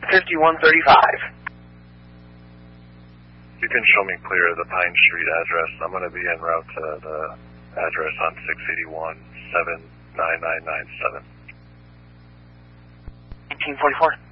5135. You can show me clear of the Pine Street address. I'm going to be en route to the address on 681 79997. 1944.